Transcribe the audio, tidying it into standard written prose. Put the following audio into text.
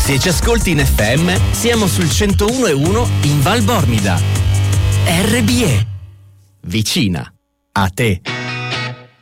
Se ci ascolti in FM, siamo sul 101.1 in Val Bormida. RBE. Vicina a te.